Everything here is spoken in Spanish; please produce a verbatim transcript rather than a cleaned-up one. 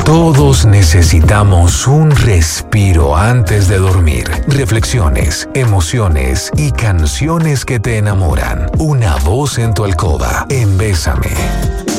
Todos necesitamos un respiro antes de dormir. Reflexiones, emociones y canciones que te enamoran. Una voz en tu alcoba. En Bésame.